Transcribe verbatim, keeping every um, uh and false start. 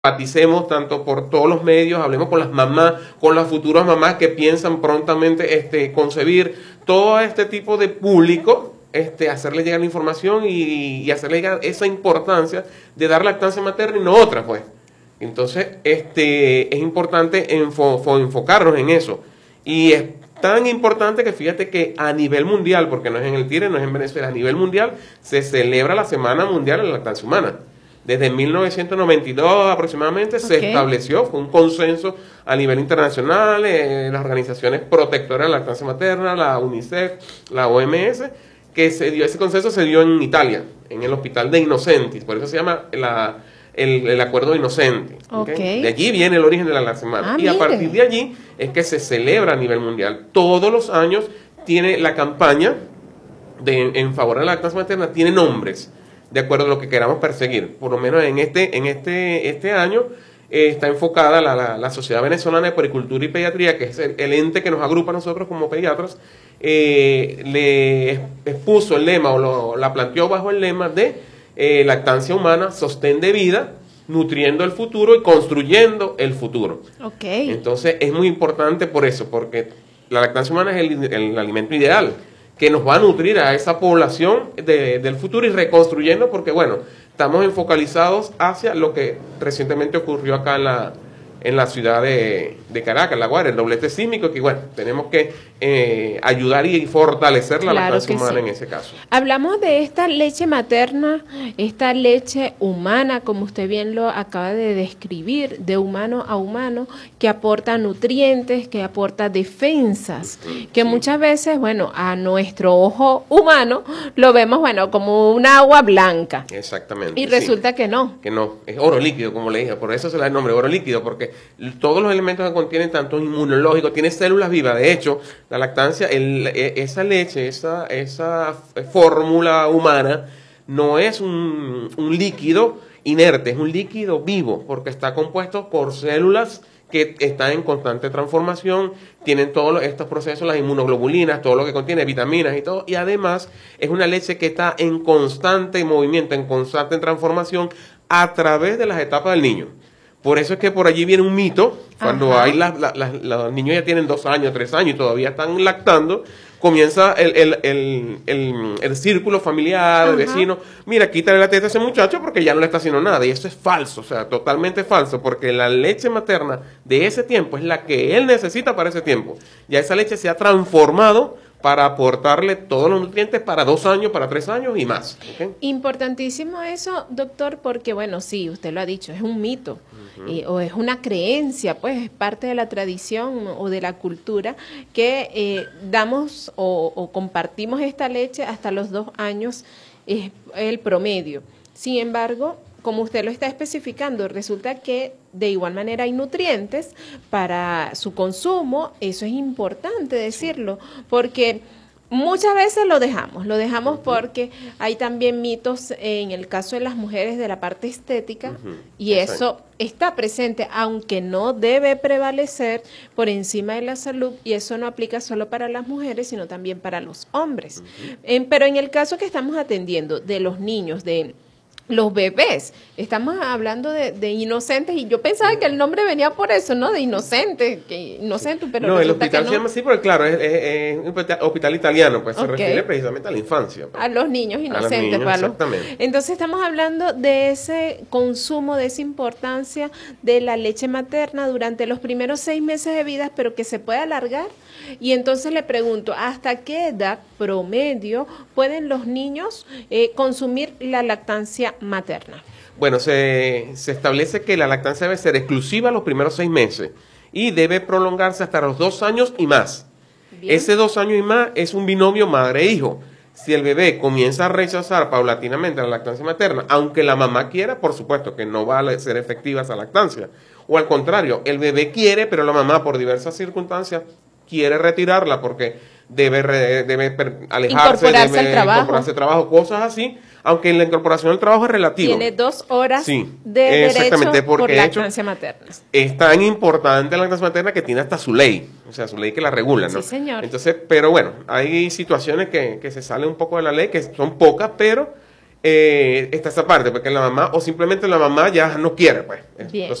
Paticemos tanto por todos los medios, hablemos con las mamás, con las futuras mamás que piensan prontamente este, concebir, todo este tipo de público, este, hacerle llegar la información y, y hacerle llegar esa importancia de dar lactancia materna y no otra, pues. Entonces, este, es importante enfo, enfocarnos en eso. Y es tan importante que fíjate que a nivel mundial, porque no es en el Tire, no es en Venezuela, a nivel mundial se celebra la Semana Mundial de la Lactancia Humana. Desde mil novecientos noventa y dos aproximadamente okay. se estableció, fue un consenso a nivel internacional, eh, las organizaciones protectoras de la lactancia materna, la UNICEF, la O M S, que se dio, ese consenso se dio en Italia, en el hospital de Innocentis, por eso se llama la, el, el acuerdo de Innocentis. ¿Okay? Okay. De allí viene el origen de la lactancia materna. Ah, y a mire. partir de allí es que se celebra a nivel mundial. Todos los años tiene la campaña de, en favor de la lactancia materna, tiene nombres de acuerdo a lo que queramos perseguir. Por lo menos en este, en este, este año eh, está enfocada la, la, la Sociedad Venezolana de Puericultura y Pediatría, que es el, el ente que nos agrupa a nosotros como pediatras, eh, le expuso el lema, o lo, la planteó bajo el lema de eh, lactancia humana, sostén de vida, nutriendo el futuro y construyendo el futuro. Okay. Entonces es muy importante por eso, porque la lactancia humana es el, el alimento ideal, que nos va a nutrir a esa población de, del futuro y reconstruyendo, porque bueno, estamos enfocalizados hacia lo que recientemente ocurrió acá en la, en la ciudad de, de Caracas, La Guaira, el doblete sísmico, que bueno, tenemos que eh, ayudar y fortalecer la claro lactancia humana sí. en ese caso. Hablamos de esta leche materna, esta leche humana, como usted bien lo acaba de describir, de humano a humano, que aporta nutrientes, que aporta defensas, que sí. muchas veces, bueno, a nuestro ojo humano lo vemos, bueno, como un agua blanca. Exactamente. Y resulta sí. que no. Que no, es oro líquido, como le dije, por eso se le da el nombre oro líquido, porque todos los elementos que contienen, tanto inmunológicos, tiene células vivas. De hecho, la lactancia, el, esa leche, esa, esa fórmula humana, no es un, un líquido inerte, es un líquido vivo, porque está compuesto por células que están en constante transformación, tienen todos estos procesos, las inmunoglobulinas, todo lo que contiene, vitaminas y todo, y además es una leche que está en constante movimiento, en constante transformación a través de las etapas del niño. Por eso es que por allí viene un mito, cuando Ajá. hay la, la, la, los niños ya tienen dos años, tres años y todavía están lactando, comienza el, el, el, el, el círculo familiar, el vecino, mira, quítale la teta a ese muchacho porque ya no le está haciendo nada, y eso es falso, o sea, totalmente falso, porque la leche materna de ese tiempo es la que él necesita para ese tiempo. Ya esa leche se ha transformado para aportarle todos los nutrientes para dos años, para tres años y más. ¿Okay? Importantísimo eso, doctor, porque bueno, sí, usted lo ha dicho, es un mito, uh-huh. eh, o es una creencia, pues es parte de la tradición o de la cultura que eh, damos o, o compartimos esta leche hasta los dos años, es el promedio. Sin embargo, como usted lo está especificando, resulta que de igual manera hay nutrientes para su consumo, eso es importante decirlo, porque muchas veces lo dejamos, lo dejamos porque hay también mitos en el caso de las mujeres de la parte estética, uh-huh. y eso está presente, aunque no debe prevalecer por encima de la salud, y eso no aplica solo para las mujeres, sino también para los hombres. Uh-huh. en, pero en el caso que estamos atendiendo de los niños, de los bebés, estamos hablando de, de inocentes, y yo pensaba que el nombre venía por eso, ¿no? De inocente, que inocente, pero no, el hospital no. se llama así, porque claro, es, es, es un hospital italiano, pues okay. se refiere precisamente a la infancia. Pues. A los niños inocentes, a los niños, Pablo. Exactamente. Entonces estamos hablando de ese consumo, de esa importancia de la leche materna durante los primeros seis meses de vida, pero que se puede alargar. Y entonces le pregunto, ¿hasta qué edad promedio pueden los niños eh, consumir la lactancia materna? Bueno, se, se establece que la lactancia debe ser exclusiva los primeros seis meses y debe prolongarse hasta los dos años y más. Bien. Ese dos años y más es un binomio madre-hijo. Si el bebé comienza a rechazar paulatinamente la lactancia materna, aunque la mamá quiera, por supuesto que no va a ser efectiva esa lactancia. O al contrario, el bebé quiere, pero la mamá por diversas circunstancias quiere retirarla porque debe, re, debe alejarse, incorporarse debe al trabajo. incorporarse al trabajo, cosas así, aunque la incorporación al trabajo es relativo. Tiene dos horas sí, de derecho por de lactancia hecho, materna. Es tan importante la lactancia materna que tiene hasta su ley, o sea, su ley que la regula, ¿no? Sí, señor. Entonces, pero bueno, hay situaciones que, que se salen un poco de la ley, que son pocas, pero eh, está esa parte, porque la mamá, o simplemente la mamá ya no quiere, pues. Bien.